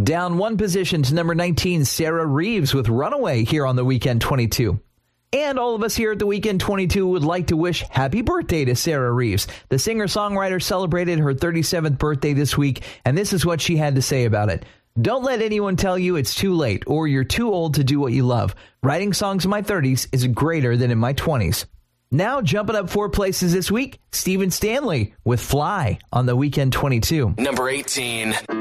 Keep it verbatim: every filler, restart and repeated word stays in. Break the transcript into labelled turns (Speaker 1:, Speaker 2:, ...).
Speaker 1: Down one position to number nineteen, Sarah Reeves with Runaway here on the Weekend twenty-two. And all of us here at the Weekend twenty-two would like to wish happy birthday to Sarah Reeves. The singer-songwriter celebrated her thirty-seventh birthday this week, and this is what she had to say about it. Don't let anyone tell you it's too late or you're too old to do what you love. Writing songs in my thirties is greater than in my twenties. Now, jumping up four places this week, Stephen Stanley with Fly on the Weekend twenty-two.
Speaker 2: Number eighteen.